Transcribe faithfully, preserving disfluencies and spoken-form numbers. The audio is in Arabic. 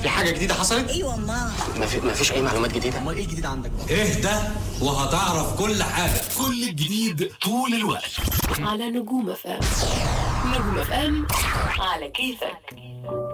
في حاجه جديده حصلت؟ ايوه ما ما في ما فيش اي معلومات جديده. امال ايه الجديد عندك بقى؟ اهدى وهتعرف كل حاجه. كل الجديد طول الوقت على نجوم اف ام. نجوم اف ام على كيفك.